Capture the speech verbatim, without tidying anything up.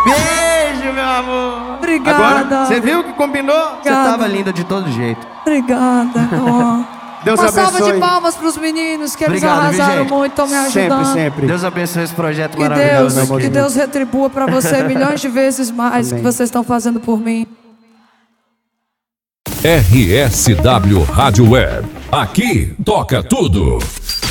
Beijo, meu amor. Obrigada. Agora, você viu que combinou? Você tava linda de todo jeito. Obrigada. Oh. Deus Uma abençoe. salva de palmas pros meninos, que eles Obrigado, arrasaram viu, gente? muito, estão me Sempre, ajudando. sempre. Deus abençoe esse projeto Que maravilhoso. Deus, meu que querido. Deus retribua pra você milhões de vezes mais o que vocês estão fazendo por mim. R S W Rádio Web. Aqui toca tudo.